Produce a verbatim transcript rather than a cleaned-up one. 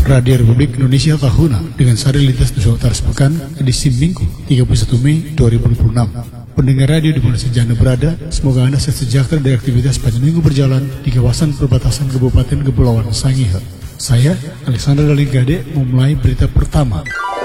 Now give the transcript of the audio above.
Radio Republik Indonesia Tahuna dengan sari lintas Nusa Utara Sepekan edisi Minggu tiga puluh satu Mei dua ribu dua puluh enam. Pendengar radio di mana saja Anda berada, semoga Anda sehat sejahtera dari aktivitas sepanjang minggu berjalan di kawasan perbatasan Kabupaten Kepulauan Sangihe. Saya, Alexander Daligade, memulai berita pertama.